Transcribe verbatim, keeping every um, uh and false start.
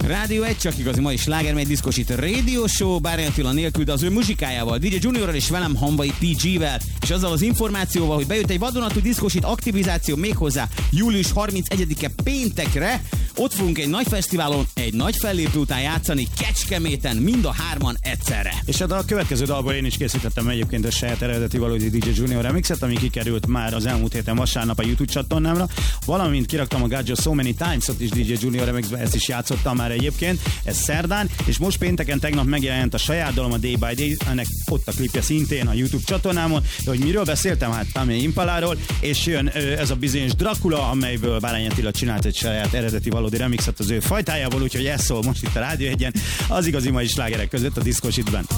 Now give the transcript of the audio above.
Rádió egy, csak igazi mai sláger, mely diszkosít Radio Show, Bárány Attila nélkül, de az ő muzsikájával, dé dzsé Juniorral és velem Hamvai pé gé-vel, és azzal az információval, hogy bejött egy vadonatúj diszkosít aktivizáció méghozzá július harmincegyedike péntekre. Ott fogunk egy nagy fesztiválon, egy nagy fellépő után játszani Kecskeméten, mind a hárman egyszerre. És hát a következő dalból én is készítettem egyébként a saját eredeti valódi dé dzsé Junior remixet, ami kikerült már az elmúlt héten vasárnap a YouTube csatornámra, valamint kiraktam a Got You So Many Times-ot is dé dzsé Junior remixbe, ezt is játszottam már egyébként, ez szerdán, és most pénteken tegnap megjelent a saját dalom, a Day by Day, ennek ott a klipje szintén a YouTube csatornámon, de hogy miről beszéltem, hát Tame Impaláról, és jön ez a bizonyos Dracula, amelyből Bárány Attila csinált egy saját eredeti valódi remixet az ő fajtájából, úgyhogy ez szól most itt a Rádió egyen, az igazi mai slágerek között a diszkosítben.